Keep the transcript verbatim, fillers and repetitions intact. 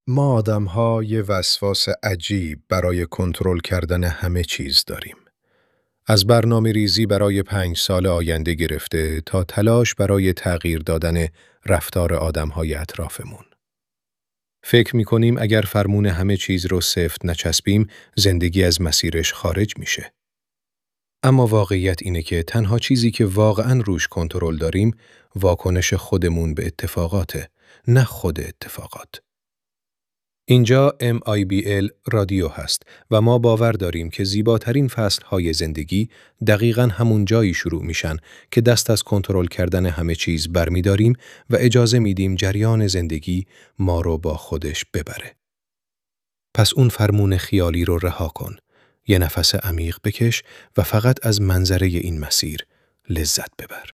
ما آدم‌ها یه وسواس عجیب برای کنترل کردن همه چیز داریم. از برنامه‌ریزی برای پنج سال آینده گرفته تا تلاش برای تغییر دادن رفتار آدم‌های اطرافمون. فکر می‌کنیم اگر فرمون همه چیز رو سفت نچسبیم، زندگی از مسیرش خارج میشه. اما واقعیت اینه که تنها چیزی که واقعاً روش کنترل داریم، واکنش خودمون به اتفاقاته، نه خود اتفاقات. اینجا ام آی بی ال رادیو هست و ما باور داریم که زیباترین فصل‌های زندگی دقیقاً همون جایی شروع میشن که دست از کنترل کردن همه چیز برمی‌داریم و اجازه میدیم جریان زندگی ما رو با خودش ببره. پس اون فرمون خیالی رو رها کن. یه نفس عمیق بکش و فقط از منظره این مسیر لذت ببر.